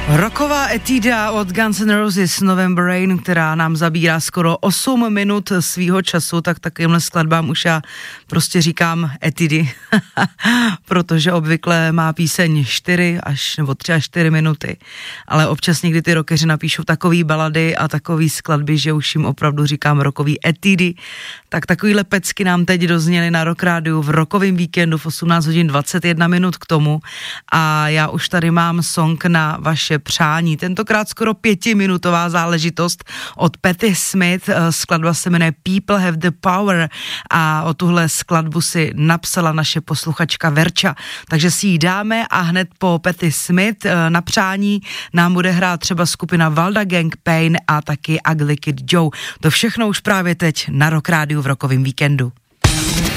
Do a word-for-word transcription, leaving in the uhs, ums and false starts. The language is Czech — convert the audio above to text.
Rocková etída od Guns N' Roses November Rain, která nám zabírá skoro osm minut svýho času, tak takovýmhle skladbám už já prostě říkám etidy, protože obvykle má píseň čtyři až nebo tři až čtyři minuty, ale občas někdy ty rockeři napíšou takový balady a takový skladby, že už jim opravdu říkám rockový etidy. Tak takovýhle pecky nám teď dozněly na Rock Rádiu v rockovém víkendu v osmnáct hodin dvacet jedna minut k tomu a já už tady mám song na vaše přání. Tentokrát skoro pětiminutová záležitost od Patti Smith. Skladba se jmenuje People Have the Power a o tuhle skladbu si napsala naše posluchačka Verča. Takže si ji dáme a hned po Patti Smith na přání nám bude hrát třeba skupina Valda Gang, Pain a taky Ugly Kid Joe. To všechno už právě teď na Rock Rádiu v rockovém víkendu.